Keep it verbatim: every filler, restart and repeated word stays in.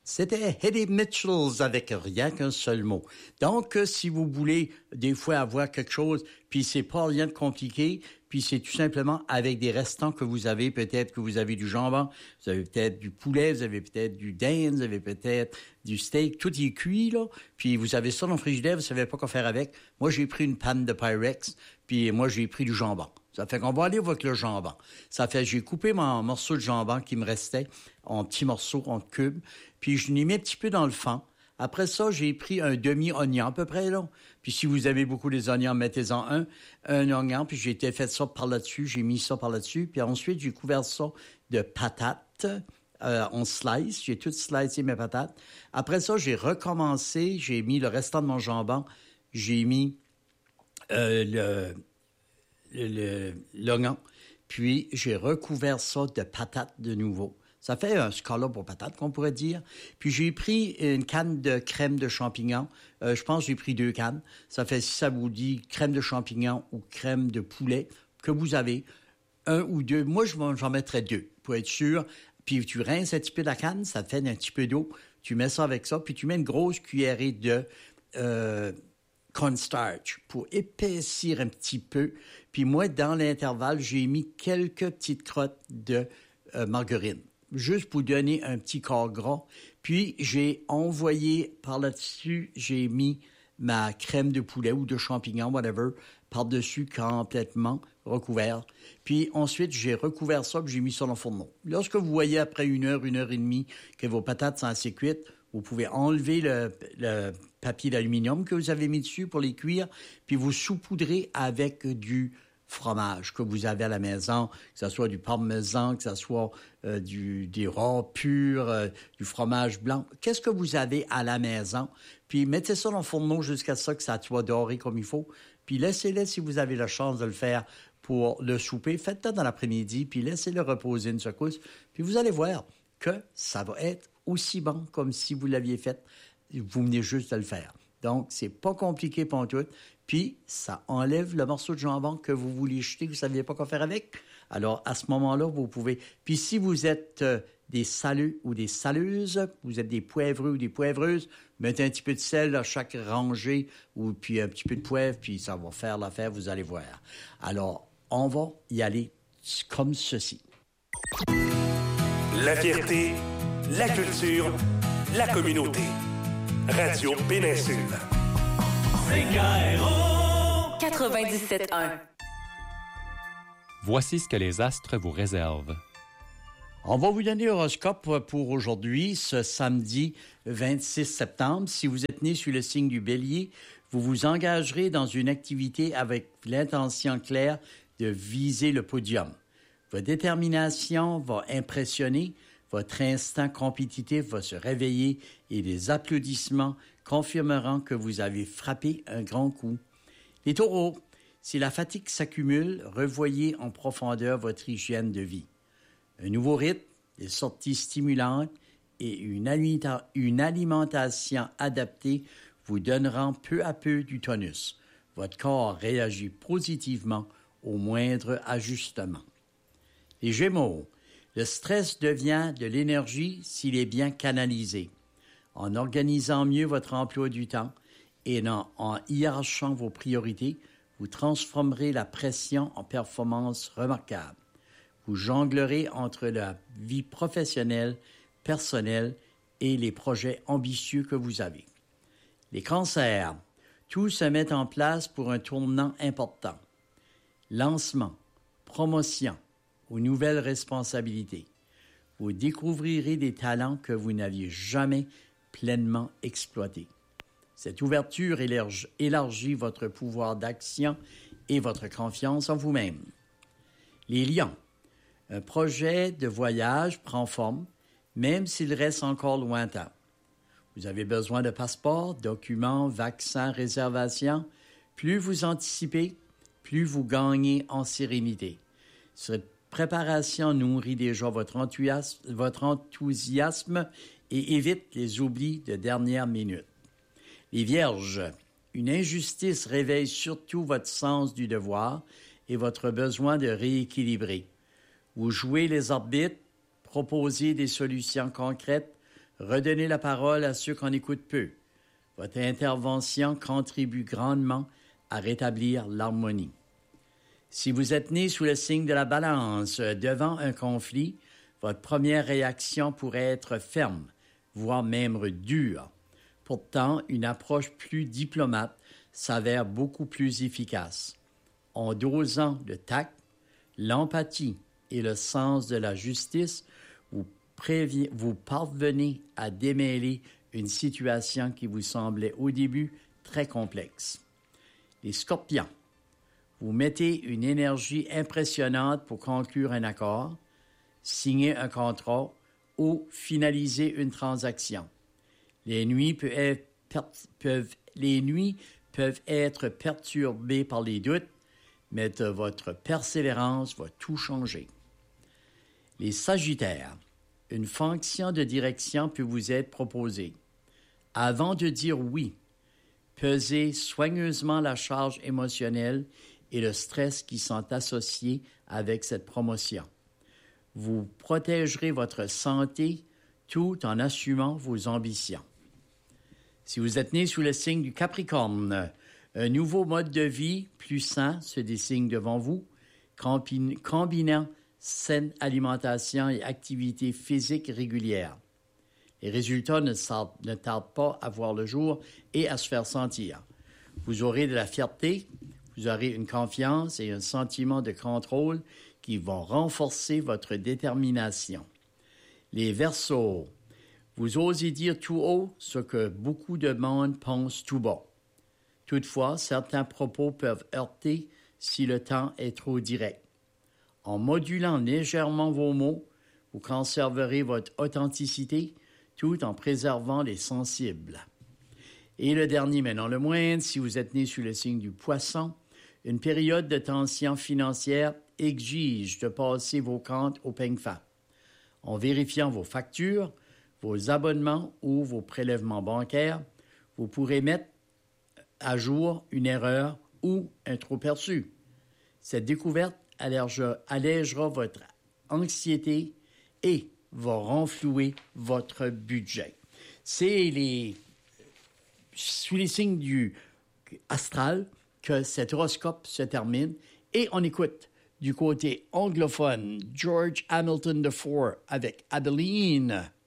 C'était Eddie Mitchell avec rien qu'un seul mot. Donc, si vous voulez des fois avoir quelque chose, puis c'est pas rien de compliqué, puis c'est tout simplement avec des restants que vous avez, peut-être que vous avez du jambon, vous avez peut-être du poulet, vous avez peut-être du dinde, vous avez peut-être du steak, tout est cuit, là, puis vous avez ça dans le frigidaire, vous savez pas quoi faire avec. Moi, j'ai pris une panne de Pyrex, puis moi, j'ai pris du jambon. Ça fait qu'on va aller avec le jambon. Ça fait, j'ai coupé mon morceau de jambon qui me restait en petits morceaux, en cubes, puis je l'ai mis un petit peu dans le fond. Après ça, j'ai pris un demi-oignon à peu près, là. Puis si vous avez beaucoup des oignons, mettez-en un. Un oignon, puis j'ai été fait ça par là-dessus, j'ai mis ça par là-dessus. Puis ensuite, j'ai couvert ça de patates euh, en slice. J'ai tout slicé mes patates. Après ça, j'ai recommencé, j'ai mis le restant de mon jambon. J'ai mis euh, le... Le, l'oignon, puis j'ai recouvert ça de patates de nouveau. Ça fait un scallop aux patates, qu'on pourrait dire. Puis j'ai pris une canne de crème de champignons. Euh, je pense que j'ai pris deux cannes. Ça fait, si ça vous dit, crème de champignons ou crème de poulet que vous avez, un ou deux. Moi, je j'en mettrais deux, pour être sûr. Puis tu rinces un petit peu la canne, ça fait un petit peu d'eau. Tu mets ça avec ça, puis tu mets une grosse cuillerée de... Euh, cornstarch pour épaissir un petit peu. Puis moi, dans l'intervalle, j'ai mis quelques petites crottes de euh, margarine, juste pour donner un petit corps gras. Puis j'ai envoyé par là-dessus, j'ai mis ma crème de poulet ou de champignons, whatever, par-dessus complètement recouvert. Puis ensuite, j'ai recouvert ça, puis j'ai mis ça dans le fourneau. Lorsque vous voyez après une heure, une heure et demie que vos patates sont assez cuites, vous pouvez enlever le, le papier d'aluminium que vous avez mis dessus pour les cuire, puis vous saupoudrez avec du fromage que vous avez à la maison, que ce soit du parmesan, que ce soit euh, du, des rats purs, euh, du fromage blanc. Qu'est-ce que vous avez à la maison? Puis mettez ça dans le fourneau jusqu'à ce que ça soit doré comme il faut. Puis laissez-le, si vous avez la chance de le faire pour le souper, faites-le dans l'après-midi, puis laissez-le reposer une secousse. Puis vous allez voir que ça va être aussi bon comme si vous l'aviez fait. Vous venez juste de le faire. Donc, c'est pas compliqué pour tout. Puis, ça enlève le morceau de jambon que vous vouliez jeter, que vous saviez pas quoi faire avec. Alors, à ce moment-là, vous pouvez... Puis, si vous êtes euh, des saleux ou des saleuses, vous êtes des poivreux ou des poivreuses, mettez un petit peu de sel à chaque rangée ou puis un petit peu de poivre, puis ça va faire l'affaire, vous allez voir. Alors, on va y aller comme ceci. La fierté, la culture, la communauté. Radio Péninsule. C K R O quatre-vingt-dix-sept un. Voici ce que les astres vous réservent. On va vous donner l'horoscope pour aujourd'hui, ce samedi vingt-six septembre. Si vous êtes né sous le signe du Bélier, vous vous engagerez dans une activité avec l'intention claire de viser le podium. Votre détermination va impressionner, votre instinct compétitif va se réveiller et les applaudissements confirmeront que vous avez frappé un grand coup. Les taureaux, si la fatigue s'accumule, revoyez en profondeur votre hygiène de vie. Un nouveau rythme, des sorties stimulantes et une, alimenta- une alimentation adaptée vous donneront peu à peu du tonus. Votre corps réagit positivement au moindre ajustement. Les Gémeaux, le stress devient de l'énergie s'il est bien canalisé. En organisant mieux votre emploi du temps et en, en hiérarchant vos priorités, vous transformerez la pression en performance remarquable. Vous jonglerez entre la vie professionnelle, personnelle et les projets ambitieux que vous avez. Les cancers, tout se met en place pour un tournant important. Lancement, promotion, aux nouvelles responsabilités. Vous découvrirez des talents que vous n'aviez jamais pleinement exploités. Cette ouverture élargit votre pouvoir d'action et votre confiance en vous-même. Les lions, un projet de voyage prend forme, même s'il reste encore lointain. Vous avez besoin de passeports, documents, vaccins, réservations. Plus vous anticipez, plus vous gagnez en sérénité. Cette préparation nourrit déjà votre enthousiasme, votre enthousiasme et évite les oublis de dernière minute. Les Vierges, une injustice réveille surtout votre sens du devoir et votre besoin de rééquilibrer. Vous jouez les arbitres, proposez des solutions concrètes, redonnez la parole à ceux qu'on écoute peu. Votre intervention contribue grandement à rétablir l'harmonie. Si vous êtes né sous le signe de la balance devant un conflit, votre première réaction pourrait être ferme, voire même dure. Pourtant, une approche plus diplomate s'avère beaucoup plus efficace. En dosant le tact, l'empathie et le sens de la justice, vous, prévi- vous parvenez à démêler une situation qui vous semblait au début très complexe. Les Scorpions, vous mettez une énergie impressionnante pour conclure un accord, signer un contrat ou finaliser une transaction. Les nuits peuvent être, peuvent, les nuits peuvent être perturbées par les doutes, mais de votre persévérance va tout changer. Les Sagittaires, une fonction de direction peut vous être proposée. Avant de dire oui, pesez soigneusement la charge émotionnelle et le stress qui sont associés avec cette promotion. Vous protégerez votre santé tout en assumant vos ambitions. Si vous êtes né sous le signe du Capricorne, un nouveau mode de vie plus sain se dessine devant vous, combinant saine alimentation et activité physique régulière. Les résultats ne, ne tardent pas à voir le jour et à se faire sentir. Vous aurez de la fierté, vous aurez une confiance et un sentiment de contrôle qui vont renforcer votre détermination. Les Verseaux, vous osez dire tout haut ce que beaucoup de monde pense tout bas. Toutefois, certains propos peuvent heurter si le temps est trop direct. En modulant légèrement vos mots, vous conserverez votre authenticité tout en préservant les sensibles. Et le dernier, mais non le moindre, si vous êtes né sous le signe du Poisson, une période de tension financière exige de passer vos comptes au peigne fin. En vérifiant vos factures, vos abonnements ou vos prélèvements bancaires, vous pourrez mettre à jour une erreur ou un trop perçu. Cette découverte allégera, allégera votre anxiété et va renflouer votre budget. C'est les, sous les signes du astral que cet horoscope se termine et on écoute du côté anglophone George Hamilton the fourth avec Abilene.